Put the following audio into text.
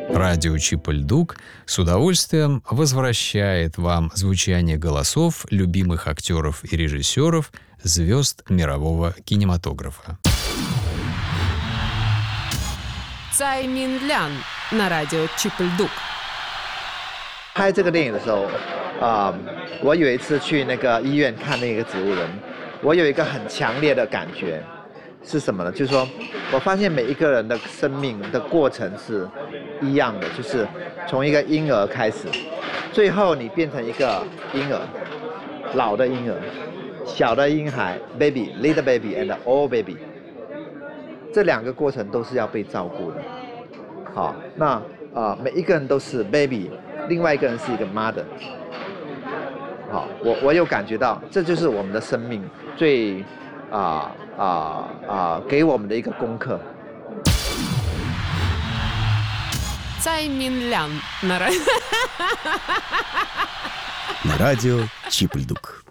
Радио Чип-и-Ль-Дук с удовольствием возвращает вам звучание голосов любимых актеров и режиссеров, звезд мирового кинематографа. Цай Мин Лян на радио Чип-и-Ль-Дук. 拍这个电影的时候，我有一次去那个医院看那个植物人，我有一个很强烈的感觉是什么呢？就是说我发现每一个人的生命的过程是一样的，就是从一个婴儿开始，最后你变成一个婴儿，老的婴儿，小的婴孩 baby little baby and old baby， 这两个过程都是要被照顾的。好，那每一个人都是 baby， 另外一个人是一个 mother。好，我有感觉到，这就是我们的生命最给我们的一个功课。 Цай Мин Лян на На радио Чип-и-Ль-Дук.